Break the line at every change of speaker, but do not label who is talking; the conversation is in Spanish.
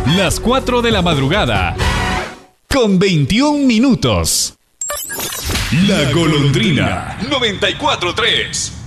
Las 4 de la madrugada, con 21 minutos. La Golondrina 94.3.